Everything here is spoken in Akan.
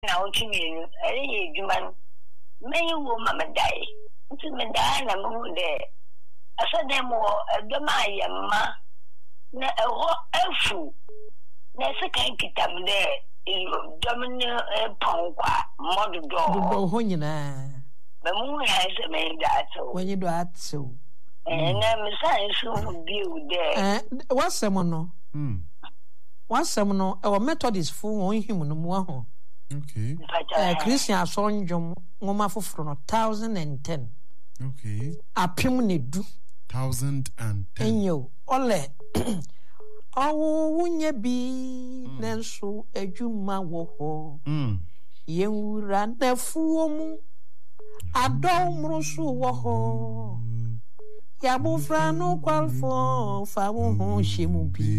na ochimenu eri ejuma meyi wo mama dai nti me dai na mu de asade mo doma ayema na eho afu na sekan kitam de domine ponkwa mododo ho nyina ba mu ya se me da to wenyi do atso na me sai so bi u de wasem no e Methodist fu won him no mu aho okay Christian asonjom ngoma foforo no 1010 okay apem ne du 1010 enyo ole awo wunye bi nenso adwuma wo ho yewura nafuo mu adom so wo ho ya bofra no kwalfo fa wo ho hyimu bi